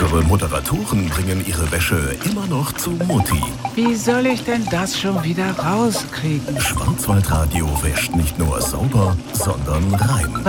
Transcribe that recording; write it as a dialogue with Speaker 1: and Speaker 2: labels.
Speaker 1: Unsere Moderatoren bringen ihre Wäsche immer noch zu Mutti.
Speaker 2: Wie soll ich denn das schon wieder rauskriegen?
Speaker 1: Schwarzwaldradio wäscht nicht nur sauber, sondern rein.